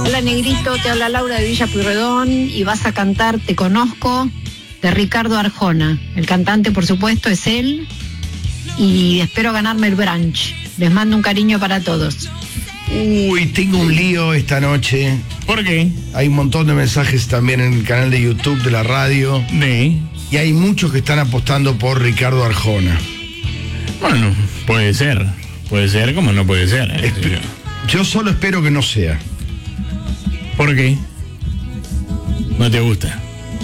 Hola Negrito, te habla Laura de Villa Pueyrredón y vas a cantar Te Conozco de Ricardo Arjona. El cantante, por supuesto, es él y espero ganarme el brunch. Les mando un cariño para todos. Uy, tengo un lío esta noche. ¿Por qué? Hay un montón de mensajes también en el canal de YouTube de la radio. Sí. Y hay muchos que están apostando por Ricardo Arjona. Bueno, puede ser. Puede ser como no puede ser. Yo solo espero que no sea. ¿Por qué? ¿No te gusta?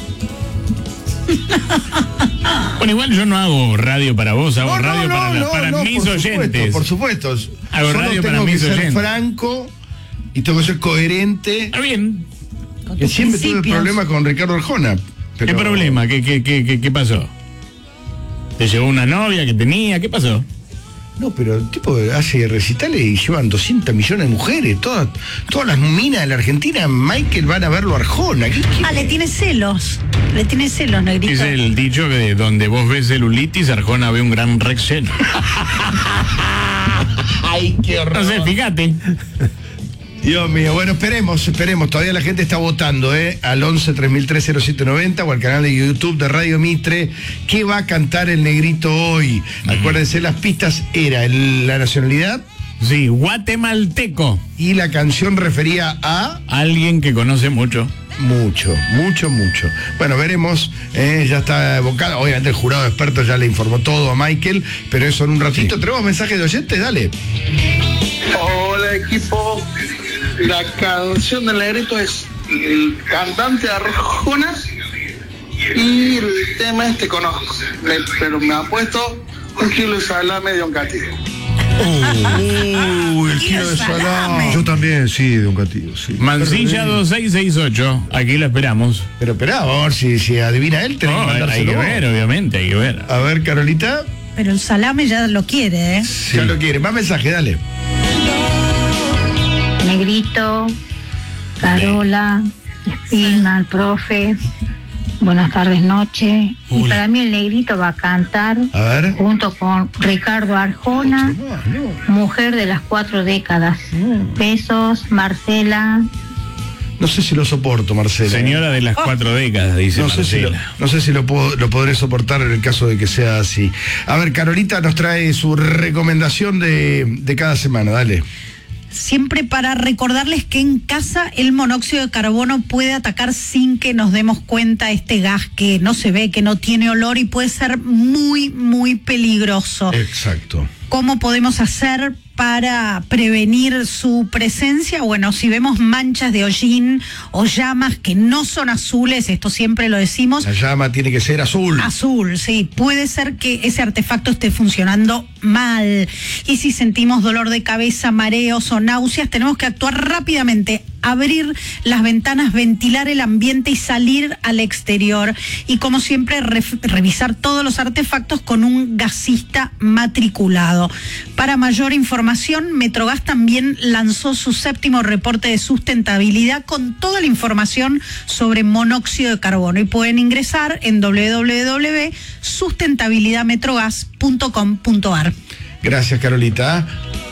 Bueno, igual yo no hago radio para vos, hago radio para mis oyentes. Por supuesto. Hago Solo radio para tengo que mis ser oyentes. franco y tengo que ser coherente. Está bien. Que siempre tuve problemas con Ricardo Arjona. ¿Qué problema? ¿Qué pasó? ¿Te llevó una novia que tenía? ¿Qué pasó? No, pero el tipo hace recitales y llevan 200 millones de mujeres. Todas las minas de la Argentina, Michael, van a verlo a Arjona. ¿Qué? Le tiene celos. Le tiene celos, Negrito. Es el dicho que de donde vos ves celulitis, Arjona ve un gran rexeno. Ay, qué horror. No sé, fíjate. Dios mío, bueno, esperemos, todavía la gente está votando, al 11 3003 0790 o al canal de YouTube de Radio Mitre. ¿Qué va a cantar el Negrito hoy? Acuérdense, las pistas era la nacionalidad. Sí, guatemalteco. Y la canción refería a... Alguien que conoce mucho. Mucho. Bueno, veremos, ya está evocado. Obviamente el jurado de expertos ya le informó todo a Michael, pero eso en un ratito. Sí. ¿Tenemos mensajes de oyentes? Dale. Hola, equipo. La canción del Negrito es el cantante Arjona y el tema es Te Conozco. Pero me ha puesto un kilo de salame de un catillo. El kilo de salame. Yo también, sí, de un catillo, sí. Mansilla 2668, aquí lo esperamos. Pero esperá, vamos a ver si adivina él, tenemos que mandárselo. Hay que ver, obviamente, hay que ver. A ver, Carolita. Pero el salame ya lo quiere, ¿eh? Sí. Ya lo quiere. Más mensaje, dale. Negrito, Carola, Spilman, profe, buenas tardes, noche. Hola. Y para mí el Negrito va a cantar A ver. junto con Ricardo Arjona, Mujer de las 4 décadas. Besos, Marcela. No sé si lo soporto, Marcela. Señora de las 4 décadas, dice Marcela. No sé si lo podré soportar en el caso de que sea así. A ver, Carolita nos trae su recomendación de cada semana, dale. Siempre para recordarles que en casa el monóxido de carbono puede atacar sin que nos demos cuenta, este gas que no se ve, que no tiene olor y puede ser muy, muy peligroso. Exacto. ¿Cómo podemos hacer para prevenir su presencia? Bueno, si vemos manchas de hollín o llamas que no son azules, esto siempre lo decimos. La llama tiene que ser azul. Azul, sí. Puede ser que ese artefacto esté funcionando mal. Y si sentimos dolor de cabeza, mareos o náuseas, tenemos que actuar rápidamente, abrir las ventanas, ventilar el ambiente y salir al exterior. Y como siempre, revisar todos los artefactos con un gasista matriculado. Para mayor información, Metrogas también lanzó su 7º reporte de sustentabilidad con toda la información sobre monóxido de carbono y pueden ingresar en www.sustentabilidadmetrogas.com.ar. Gracias, Carolita.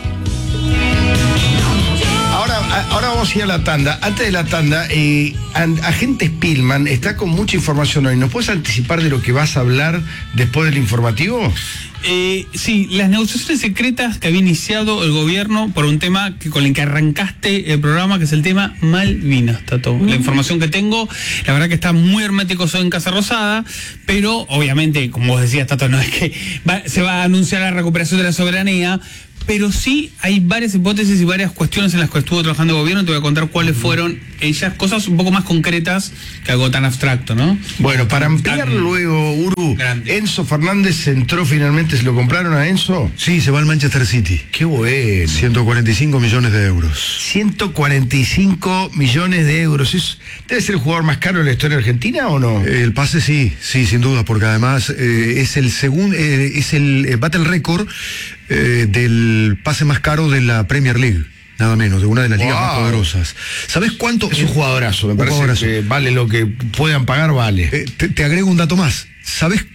Ahora vamos a ir a la tanda. Antes de la tanda, Agente Spilman está con mucha información hoy. ¿Nos puedes anticipar de lo que vas a hablar después del informativo? Sí, las negociaciones secretas que había iniciado el gobierno por un tema con el que arrancaste el programa, que es el tema Malvinas, Tato. La información que tengo, la verdad que está muy hermético en Casa Rosada, pero obviamente, como vos decías, Tato, no es que se va a anunciar la recuperación de la soberanía, pero sí hay varias hipótesis y varias cuestiones en las que estuvo trabajando el gobierno. Te voy a contar cuáles fueron ellas, cosas un poco más concretas que algo tan abstracto, ¿no? Bueno, para ampliar luego, Uru, Enzo Fernández entró finalmente, ¿se lo compraron a Enzo? Sí, se va al Manchester City. Qué bueno. 145 millones de euros. 145 millones de euros. ¿Debe ser el jugador más caro de la historia argentina o no? El pase sí, sin duda, porque además es el segundo, bate el récord del pase más caro de la Premier League. Nada menos, de una de las ligas más poderosas. ¿Sabes cuánto? Es un jugadorazo, me parece que vale lo que puedan pagar, vale. Te agrego un dato más. ¿Sabes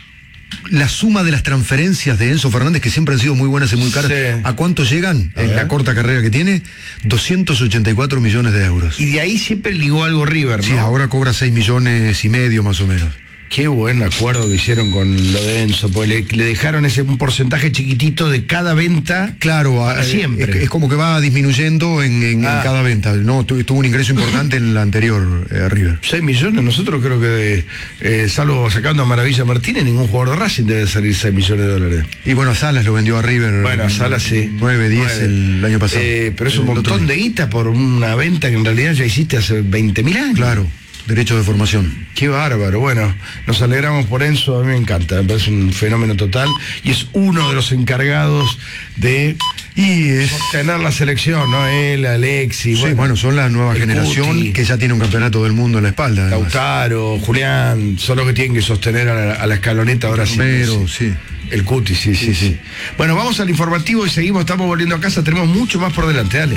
la suma de las transferencias de Enzo Fernández, que siempre han sido muy buenas y muy caras, Sí. ¿a cuánto llegan en la corta carrera que tiene? 284 millones de euros. Y de ahí siempre ligó algo River, ¿no? Sí, ahora cobra 6 millones y medio más o menos. Qué buen acuerdo que hicieron con lo de Enzo, porque le dejaron un porcentaje chiquitito de cada venta. Claro, siempre. es como que va disminuyendo en cada venta. No, tuvo un ingreso importante en la anterior River. 6 millones, nosotros creo que, salvo sacando a Maravilla Martínez, ningún jugador de Racing debe salir 6 millones de dólares. Y bueno, a Salas lo vendió a River. Bueno, a Salas sí. 9, 10 el año pasado. Pero es un montón de guita por una venta que en realidad ya hiciste hace 20.000 años. Claro, derechos de formación. Qué bárbaro. Bueno, nos alegramos por Enzo, a mí me encanta, me parece un fenómeno total y es uno de los encargados de sostener la selección, ¿no? Él, Alexis. Sí, bueno, son la nueva generación Cuti, que ya tiene un campeonato del mundo en la espalda. además. Lautaro, Julián, son los que tienen que sostener a la escaloneta ahora sí. Pero, sí. El Cuti, sí. Bueno, vamos al informativo y seguimos, estamos volviendo a casa, tenemos mucho más por delante, dale.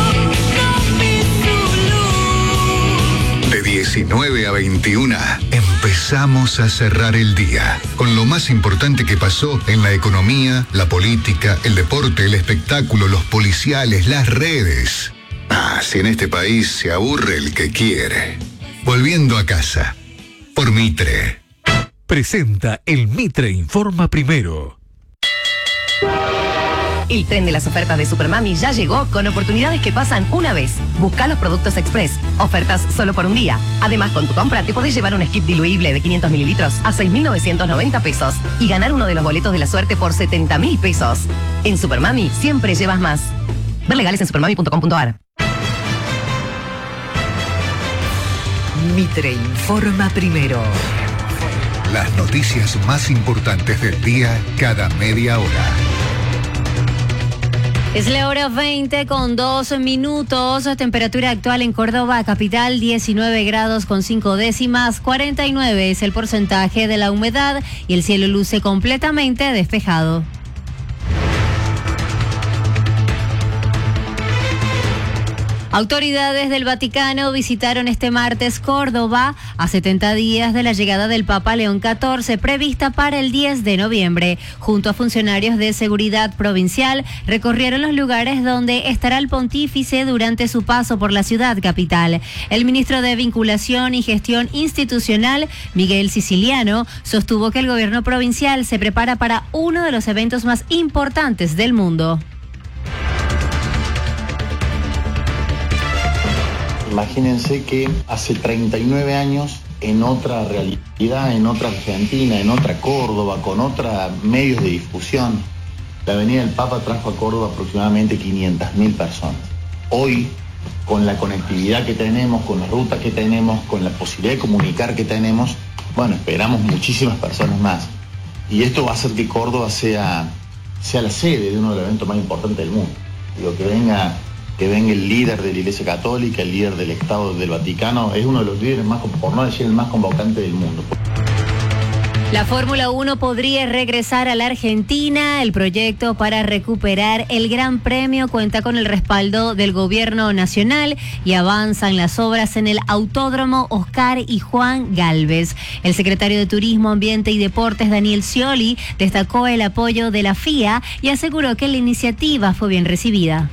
De 19 a 21, empezamos a cerrar el día con lo más importante que pasó en la economía, la política, el deporte, el espectáculo, los policiales, las redes. Si en este país se aburre el que quiere. Volviendo a casa, por Mitre. Presenta el Mitre Informa Primero. El tren de las ofertas de Supermami ya llegó con oportunidades que pasan una vez. Busca los productos Express. Ofertas solo por un día. Además, con tu compra te podés llevar un skip diluible de 500 mililitros a 6.990 pesos y ganar uno de los boletos de la suerte por 70.000 pesos. En Supermami siempre llevas más. Ver legales en supermami.com.ar. Mitre Informa Primero. Las noticias más importantes del día cada media hora. Es la hora 20 con 2 minutos. Temperatura actual en Córdoba, capital, 19 grados con 5 décimas. 49 es el porcentaje de la humedad y el cielo luce completamente despejado. Autoridades del Vaticano visitaron este martes Córdoba a 70 días de la llegada del Papa León XIV, prevista para el 10 de noviembre. Junto a funcionarios de seguridad provincial, recorrieron los lugares donde estará el pontífice durante su paso por la ciudad capital. El ministro de Vinculación y Gestión Institucional, Miguel Siciliano, sostuvo que el gobierno provincial se prepara para uno de los eventos más importantes del mundo. Imagínense que hace 39 años, en otra realidad, en otra Argentina, en otra Córdoba, con otros medios de difusión, la Avenida del Papa trajo a Córdoba aproximadamente 500.000 personas. Hoy, con la conectividad que tenemos, con la ruta que tenemos, con la posibilidad de comunicar que tenemos, bueno, esperamos muchísimas personas más. Y esto va a hacer que Córdoba sea la sede de uno de los eventos más importantes del mundo. Digo, que venga el líder de la Iglesia Católica, el líder del Estado del Vaticano, es uno de los líderes más, por no decir el más convocante del mundo. La Fórmula 1 podría regresar a la Argentina. El proyecto para recuperar el Gran Premio cuenta con el respaldo del gobierno nacional y avanzan las obras en el Autódromo Oscar y Juan Gálvez. El secretario de Turismo, Ambiente y Deportes, Daniel Scioli, destacó el apoyo de la FIA y aseguró que la iniciativa fue bien recibida.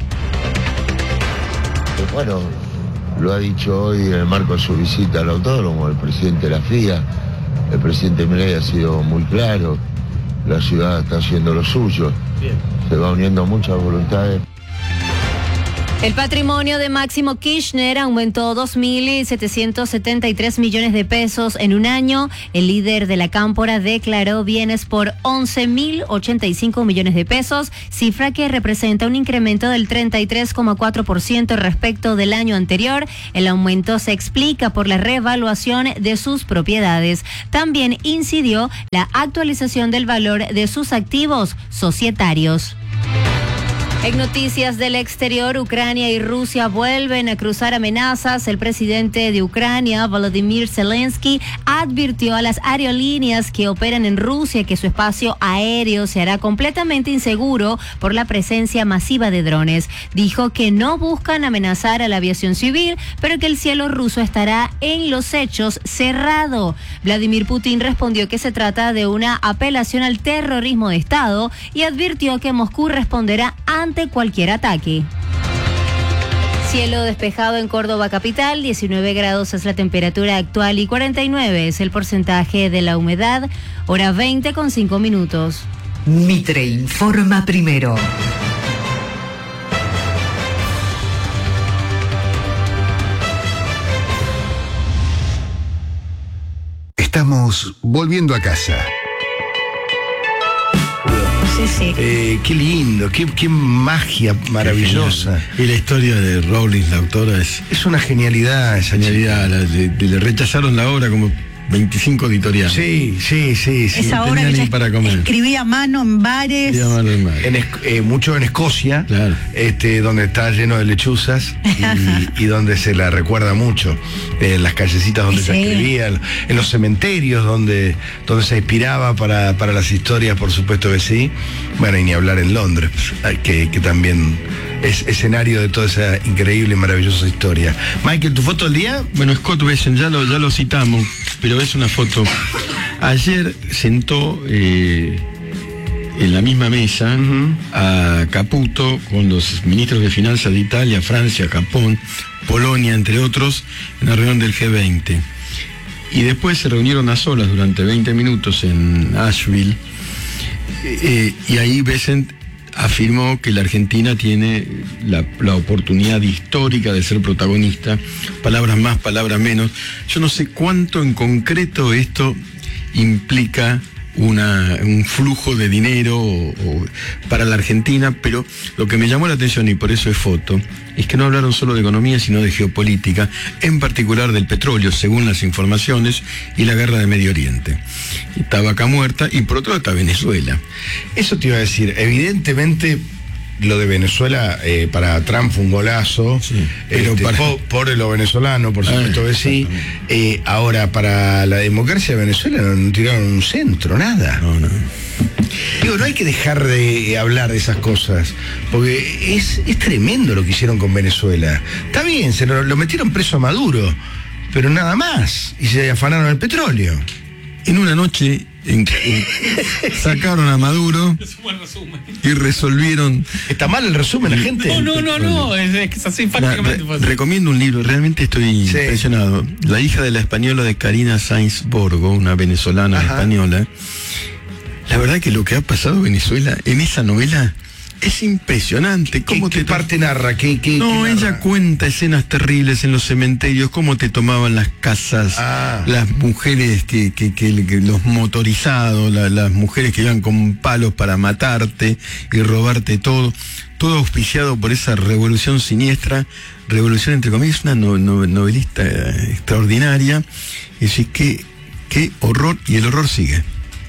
Bueno, lo ha dicho hoy en el marco de su visita al autódromo el presidente de la FIA. El presidente Milei ha sido muy claro. La ciudad está haciendo lo suyo. Bien. Se va uniendo muchas voluntades. El patrimonio de Máximo Kirchner aumentó 2.773 millones de pesos en un año. El líder de la Cámpora declaró bienes por 11.085 millones de pesos, cifra que representa un incremento del 33,4% respecto del año anterior. El aumento se explica por la revaluación de sus propiedades. También incidió la actualización del valor de sus activos societarios. En noticias del exterior, Ucrania y Rusia vuelven a cruzar amenazas. El presidente de Ucrania, Volodymyr Zelensky, advirtió a las aerolíneas que operan en Rusia que su espacio aéreo se hará completamente inseguro por la presencia masiva de drones. Dijo que no buscan amenazar a la aviación civil, pero que el cielo ruso estará en los hechos cerrado. Vladimir Putin respondió que se trata de una apelación al terrorismo de Estado y advirtió que Moscú responderá ante cualquier ataque. Cielo despejado en Córdoba capital, 19 grados es la temperatura actual y 49 es el porcentaje de la humedad, hora 20 con 5 minutos. Mitre informa primero. Estamos volviendo a casa. Sí. Qué lindo, qué magia maravillosa. Y la historia de Rowling, la autora, es una genialidad esa genialidad. Le rechazaron la obra como 25 editoriales. Sí. Esa obra que ella escribía a mano en bares. Mucho en Escocia, claro. Donde está lleno de lechuzas y donde se la recuerda mucho. En las callecitas donde ella escribía, en los cementerios donde se inspiraba para las historias, por supuesto que sí. Bueno, y ni hablar en Londres, que también es escenario de toda esa increíble y maravillosa historia. Michael, ¿tu foto del día? Bueno, Scott Bessent, ya lo citamos, pero es una foto. Ayer sentó en la misma mesa a Caputo con los ministros de Finanzas de Italia, Francia, Japón, Polonia, entre otros, en la reunión del G20. Y después se reunieron a solas durante 20 minutos en Asheville, y ahí Bessent afirmó que la Argentina tiene la oportunidad histórica de ser protagonista, palabras más, palabras menos. Yo no sé cuánto en concreto esto implica un flujo de dinero para la Argentina, pero lo que me llamó la atención, y por eso es foto, es que no hablaron solo de economía, sino de geopolítica, en particular del petróleo, según las informaciones, y la guerra de Medio Oriente. Y está Vaca Muerta, y por otro lado está Venezuela. Eso te iba a decir, evidentemente lo de Venezuela para Trump fue un golazo, sí, pero pobre lo venezolano, por supuesto que sí. Ahora, para la democracia de Venezuela no tiraron un centro, nada. No. Digo, no hay que dejar de hablar de esas cosas, porque es tremendo lo que hicieron con Venezuela. Está bien, se lo metieron preso a Maduro, pero nada más, y se afanaron el petróleo. En una noche sacaron a Maduro y resolvieron. ¿Está mal el resumen, la gente? No, es que es así prácticamente. Recomiendo un libro, realmente estoy impresionado. La hija de la española de Karina Sainz Borgo, una venezolana española. La verdad que lo que ha pasado en Venezuela en esa novela es impresionante. ¿Qué parte narra? Ella cuenta escenas terribles en los cementerios, cómo te tomaban las casas, las mujeres que los motorizados, las mujeres que iban con palos para matarte y robarte todo auspiciado por esa revolución siniestra, revolución entre comillas, una novelista extraordinaria. Y decir, qué horror, y el horror sigue.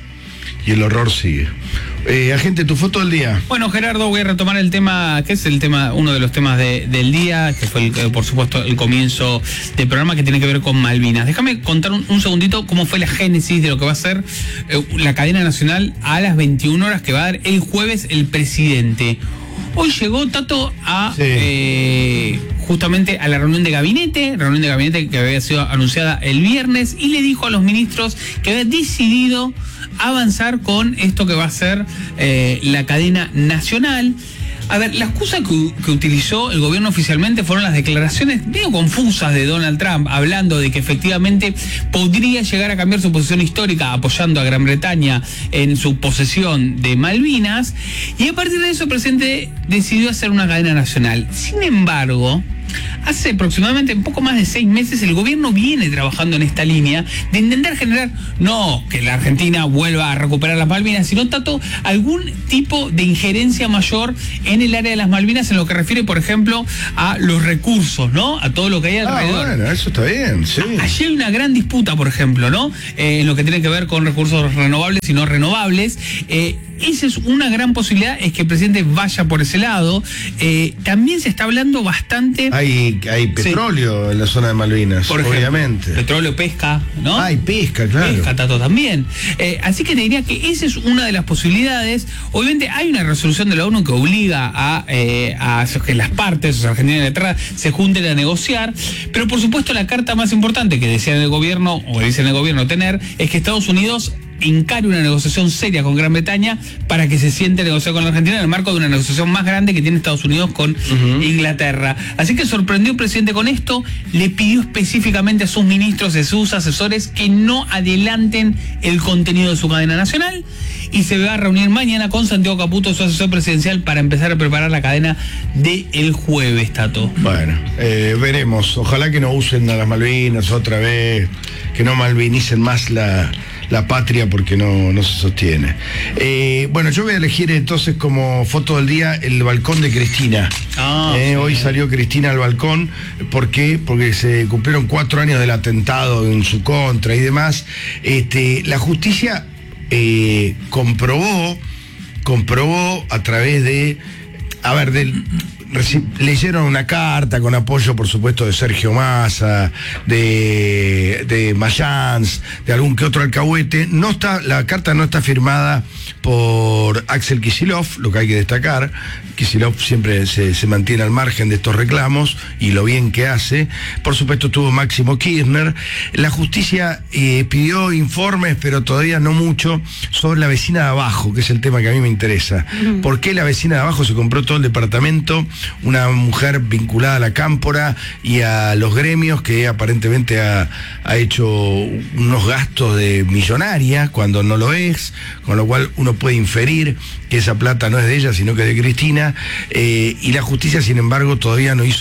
Agente, tu foto del día. Bueno, Gerardo, voy a retomar el tema, que es uno de los temas del día, que fue por supuesto el comienzo del programa, que tiene que ver con Malvinas. Déjame contar un segundito cómo fue la génesis de lo que va a ser la cadena nacional a las 21 horas que va a dar el jueves el presidente. Hoy llegó Tato justamente a la reunión de gabinete que había sido anunciada el viernes, y le dijo a los ministros que había decidido avanzar con esto que va a ser la cadena nacional. A ver, la excusa que utilizó el gobierno oficialmente fueron las declaraciones medio confusas de Donald Trump, hablando de que efectivamente podría llegar a cambiar su posición histórica apoyando a Gran Bretaña en su posesión de Malvinas, y a partir de eso el presidente decidió hacer una cadena nacional. Sin embargo, hace aproximadamente un poco más de 6 meses el gobierno viene trabajando en esta línea de intentar generar, no que la Argentina vuelva a recuperar las Malvinas, sino tanto algún tipo de injerencia mayor en el área de las Malvinas, en lo que refiere, por ejemplo, a los recursos, ¿no? A todo lo que hay alrededor. Bueno, eso está bien, sí. Allí hay una gran disputa, por ejemplo, ¿no? En lo que tiene que ver con recursos renovables y no renovables. esa es una gran posibilidad, es que el presidente vaya por ese lado. También se está hablando bastante... Hay petróleo en la zona de Malvinas, por ejemplo, obviamente. Petróleo, pesca, ¿no? Hay pesca, claro. Pesca, Tato, también. Así que te diría que esa es una de las posibilidades. Obviamente hay una resolución de la ONU que obliga a que las partes, Argentina y Inglaterra, se junten a negociar, pero por supuesto la carta más importante que decía el gobierno, o dice el gobierno tener, es que Estados Unidos encare una negociación seria con Gran Bretaña para que se siente a negociar con la Argentina en el marco de una negociación más grande que tiene Estados Unidos con Inglaterra. Así que sorprendió el presidente con esto, le pidió específicamente a sus ministros y a sus asesores que no adelanten el contenido de su cadena nacional, y se va a reunir mañana con Santiago Caputo, su asesor presidencial, para empezar a preparar la cadena del jueves, Tato. Bueno, veremos. Ojalá que no usen a las Malvinas otra vez, que no malvinicen más la patria, porque no se sostiene. Bueno, yo voy a elegir entonces como foto del día el balcón de Cristina. Sí. Hoy salió Cristina al balcón. ¿Por qué? Porque se cumplieron 4 años del atentado en su contra y demás. La justicia comprobó a través de... leyeron una carta con apoyo, por supuesto, de Sergio Massa, de Mayans, de algún que otro alcahuete. La carta no está firmada por Axel Kicillof, lo que hay que destacar. Kicillof siempre se mantiene al margen de estos reclamos y lo bien que hace. Por supuesto estuvo Máximo Kirchner. La justicia pidió informes, pero todavía no mucho, sobre la vecina de abajo, que es el tema que a mí me interesa. ¿Por qué la vecina de abajo se compró todo el departamento? Una mujer vinculada a la cámpora y a los gremios, que aparentemente ha hecho unos gastos de millonaria cuando no lo es, con lo cual uno puede inferir que esa plata no es de ella, sino que es de Cristina, y la justicia, sin embargo, todavía no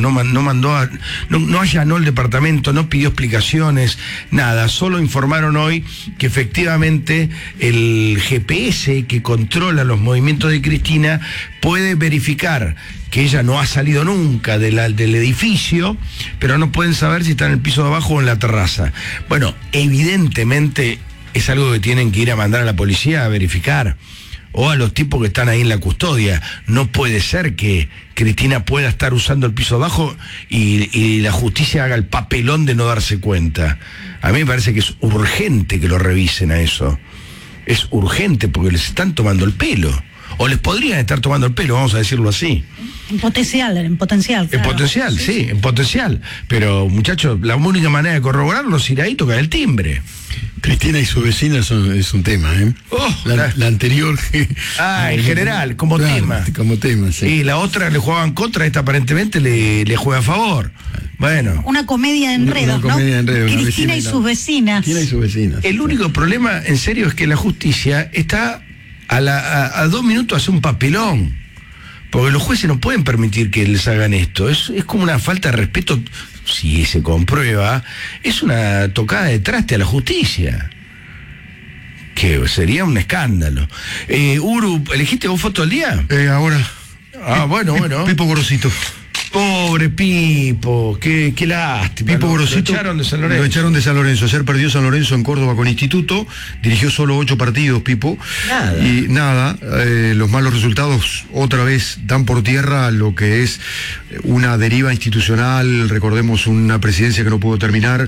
allanó el departamento, no pidió explicaciones, nada. Solo informaron hoy que efectivamente el GPS que controla los movimientos de Cristina puede verificar que ella no ha salido nunca del edificio, pero no pueden saber si está en el piso de abajo o en la terraza. Bueno, evidentemente es algo que tienen que ir a mandar a la policía a verificar, o a los tipos que están ahí en la custodia. No puede ser que Cristina pueda estar usando el piso abajo y la justicia haga el papelón de no darse cuenta. A mí me parece que es urgente que lo revisen a eso. Es urgente, porque les están tomando el pelo. O les podrían estar tomando el pelo, vamos a decirlo así. En potencial. Claro. En potencial, sí, en potencial. Pero, muchachos, la única manera de corroborarlo es ir ahí y tocar el timbre. Cristina y su vecina es un tema, ¿eh? La anterior... en general, como tema. Como tema, sí. Y la otra le jugaban contra, esta aparentemente le juega a favor. Bueno. Una comedia de enredos, ¿no? Cristina y sus vecinas. Cristina y sus vecinas. El único problema, en serio, es que la justicia está a 2 minutos hace un papelón, porque los jueces no pueden permitir que les hagan esto. Es como una falta de respeto. Si se comprueba, es una tocada de traste a la justicia, que sería un escándalo. Uru, ¿elegiste vos foto del día? Ahora. Bueno. Pipo Gorosito. Pobre Pipo, qué lástima. Pipo Gorosito lo echaron de San Lorenzo. Lo echaron de San Lorenzo. Ayer perdió San Lorenzo en Córdoba con Instituto. Dirigió solo 8 partidos, Pipo. Nada. Los malos resultados otra vez dan por tierra lo que es una deriva institucional. Recordemos una presidencia que no pudo terminar.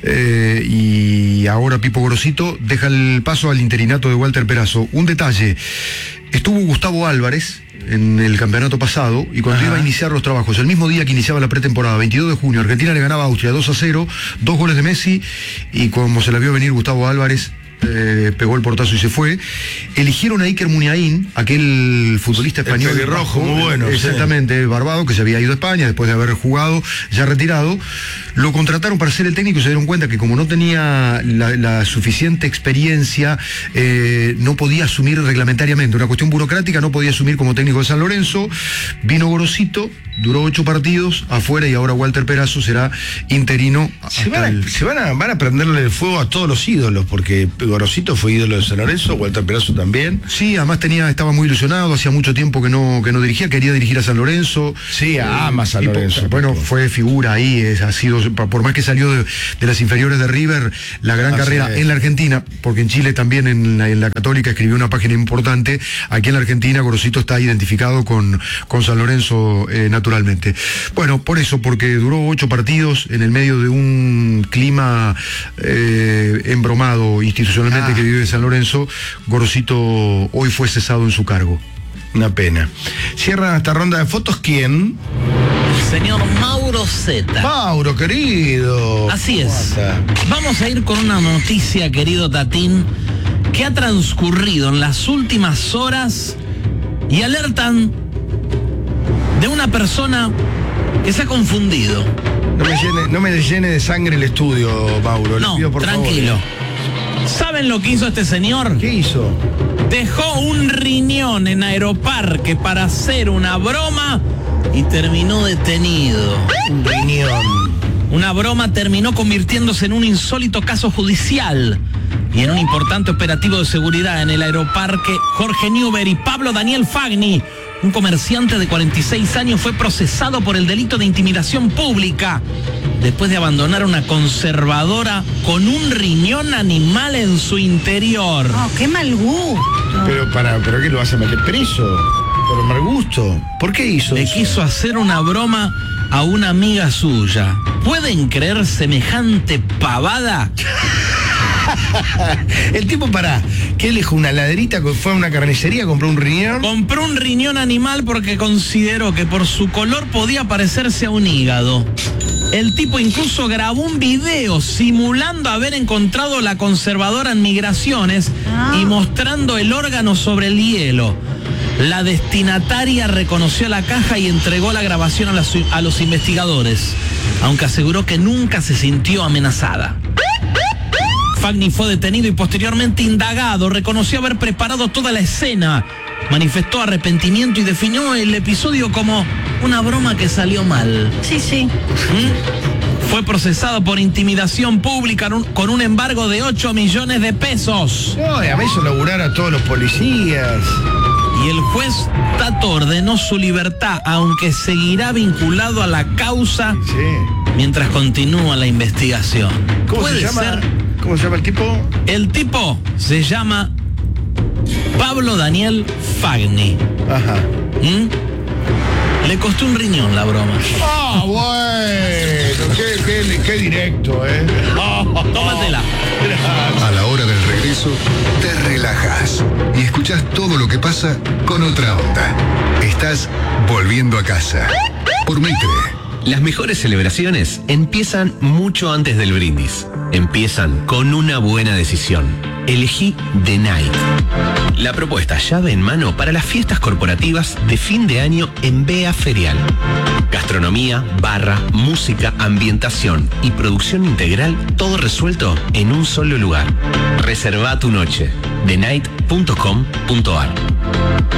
Y ahora Pipo Gorosito deja el paso al interinato de Walter Perazo. Un detalle. Estuvo Gustavo Álvarez en el campeonato pasado, y cuando iba a iniciar los trabajos, el mismo día que iniciaba la pretemporada, 22 de junio, Argentina le ganaba a Austria 2-0, 2 goles de Messi, y como se la vio venir Gustavo Álvarez, pegó el portazo y se fue. Eligieron a Iker Muniain, aquel futbolista español de rojo, muy bueno. Exactamente, barbado, que se había ido a España después de haber jugado, ya retirado. Lo contrataron para ser el técnico y se dieron cuenta que como no tenía la suficiente experiencia, no podía asumir reglamentariamente, una cuestión burocrática, no podía asumir como técnico de San Lorenzo. Vino Gorosito, duró 8 partidos afuera, y ahora Walter Perazo será interino. Van a prenderle el fuego a todos los ídolos, porque Gorosito fue ídolo de San Lorenzo, Walter Perazzo también. Sí, además estaba muy ilusionado, hacía mucho tiempo que no dirigía, quería dirigir a San Lorenzo. Sí, ama San Lorenzo. Bueno, fue figura ahí, ha sido, por más que salió de las inferiores de River, la gran carrera en la Argentina, porque en Chile también en la Católica escribió una página importante. Aquí en la Argentina Gorosito está identificado con San Lorenzo naturalmente. Bueno, por eso, porque duró 8 partidos en el medio de un clima embromado institucionalmente que vive San Lorenzo. Gorosito hoy fue cesado en su cargo. Una pena. Cierran esta ronda de fotos, ¿quién? El señor Mauro Zeta. Mauro, querido. Así es. Vamos a ir con una noticia, querido Tatín, que ha transcurrido en las últimas horas y alertan de una persona que se ha confundido. No me llene de sangre el estudio, Mauro. No, le pido, por tranquilo. favor. ¿Saben lo que hizo este señor? ¿Qué hizo? Dejó un riñón en Aeroparque para hacer una broma y terminó detenido. Un riñón. Una broma terminó convirtiéndose en un insólito caso judicial y en un importante operativo de seguridad en el Aeroparque. Jorge Newbery y Pablo Daniel Fagni, un comerciante de 46 años, fue procesado por el delito de intimidación pública después de abandonar una conservadora con un riñón animal en su interior. Oh, qué mal gusto. ¿Pero qué lo vas a meter preso? Por mal gusto. ¿Por qué hizo Le eso? quiso hacer una broma a una amiga suya. ¿Pueden creer semejante pavada? El tipo, ¿qué dejó? ¿Una laderita? ¿Fue a una carnicería? ¿Compró un riñón? Compró un riñón animal porque consideró que por su color podía parecerse a un hígado. El tipo incluso grabó un video simulando haber encontrado la conservadora en Migraciones y mostrando el órgano sobre el hielo. La destinataria reconoció la caja y entregó la grabación a los investigadores, aunque aseguró que nunca se sintió amenazada. Fagni fue detenido y posteriormente indagado. Reconoció haber preparado toda la escena. Manifestó arrepentimiento y definió el episodio como una broma que salió mal. Sí. Fue procesado por intimidación pública con un embargo de 8 millones de pesos. No, a mí hizo laburar a todos los policías. Y el juez Tato ordenó su libertad, aunque seguirá vinculado a la causa mientras continúa la investigación. ¿Cómo se llama el tipo? El tipo se llama Pablo Daniel Fagni. Ajá. Le costó un riñón la broma. Ah, bueno, qué directo, ¿eh? Tómatela. A la hora del regreso, te relajas y escuchás todo lo que pasa con otra onda. Estás volviendo a casa. Por Mitre. Las mejores celebraciones empiezan mucho antes del brindis. Empiezan con una buena decisión. Elegí The Night. La propuesta llave en mano para las fiestas corporativas de fin de año en Bea Ferial. Gastronomía, barra, música, ambientación y producción integral, todo resuelto en un solo lugar. Reserva tu noche. TheNight.com.ar